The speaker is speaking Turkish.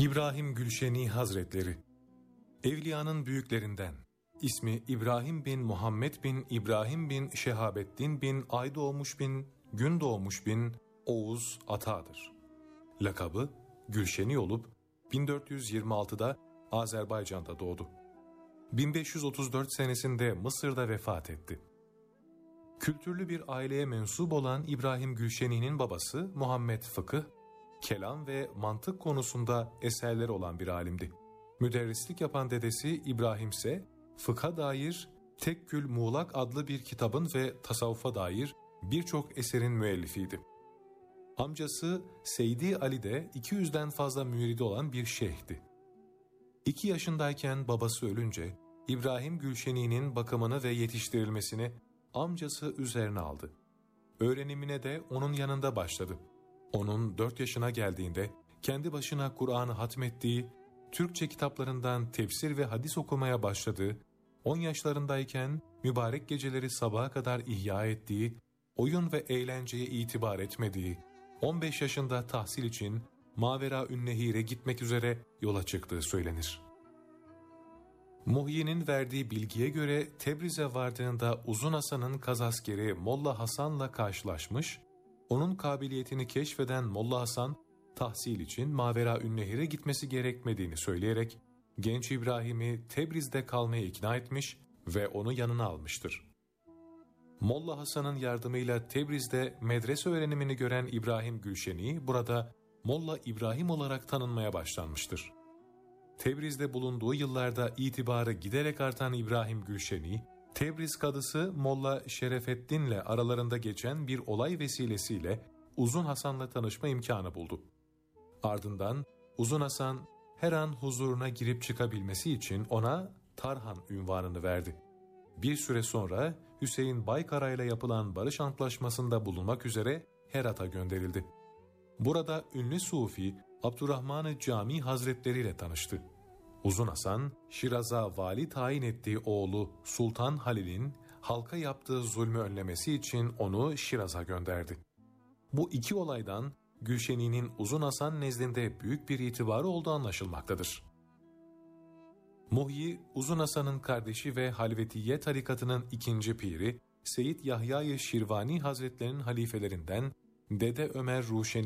İbrahim Gülşeni Hazretleri, Evliyanın büyüklerinden, ismi İbrahim bin Muhammed bin İbrahim bin Şehabettin bin Aydoğmuş bin Gündoğmuş bin Oğuz Ata'dır. Lakabı Gülşeni olup 1426'da Azerbaycan'da doğdu. 1534 senesinde Mısır'da vefat etti. Kültürlü bir aileye mensup olan İbrahim Gülşeni'nin babası Muhammed fıkıh, kelam ve mantık konusunda eserleri olan bir alimdi. Müderrislik yapan dedesi İbrahim ise fıkha dair Tekkül Muğlak adlı bir kitabın ve tasavvufa dair birçok eserin müellifiydi. Amcası Seydi Ali de 200'den fazla müridi olan bir şeyhti. 2 yaşındayken babası ölünce İbrahim Gülşeni'nin bakımını ve yetiştirilmesini amcası üzerine aldı. Öğrenimine de onun yanında başladı. Onun 4 yaşına geldiğinde kendi başına Kur'an'ı hatmettiği, Türkçe kitaplarından tefsir ve hadis okumaya başladığı, 10 yaşlarındayken mübarek geceleri sabaha kadar ihya ettiği, oyun ve eğlenceye itibar etmediği, 15 yaşında tahsil için Mavera-ün-Nehir'e gitmek üzere yola çıktığı söylenir. Muhyi'nin verdiği bilgiye göre Tebriz'e vardığında Uzun Hasan'ın kazaskeri Molla Hasan'la karşılaşmış, onun kabiliyetini keşfeden Molla Hasan, tahsil için Mavera-ün-Nehir'e gitmesi gerekmediğini söyleyerek genç İbrahim'i Tebriz'de kalmaya ikna etmiş ve onu yanına almıştır. Molla Hasan'ın yardımıyla Tebriz'de medrese öğrenimini gören İbrahim Gülşeni burada Molla İbrahim olarak tanınmaya başlanmıştır. Tebriz'de bulunduğu yıllarda itibarı giderek artan İbrahim Gülşeni, Tebriz kadısı Molla Şerefeddin'le aralarında geçen bir olay vesilesiyle Uzun Hasan'la tanışma imkanı buldu. Ardından Uzun Hasan her an huzuruna girip çıkabilmesi için ona Tarhan unvanını verdi. Bir süre sonra Hüseyin Baykara'yla yapılan barış antlaşmasında bulunmak üzere Herat'a gönderildi. Burada ünlü Sufi Abdurrahman-ı Cami Hazretleri ile tanıştı. Uzun Hasan, Şiraz'a vali tayin ettiği oğlu Sultan Halil'in halka yaptığı zulmü önlemesi için onu Şiraz'a gönderdi. Bu 2 olaydan Gülşeni'nin Uzun Hasan nezdinde büyük bir itibarı olduğu anlaşılmaktadır. Muhyi, Uzun Hasan'ın kardeşi ve Halvetiye tarikatının 2. piri, Seyyid Yahya-i Şirvani Hazretlerinin halifelerinden Dede Ömer Ruşeni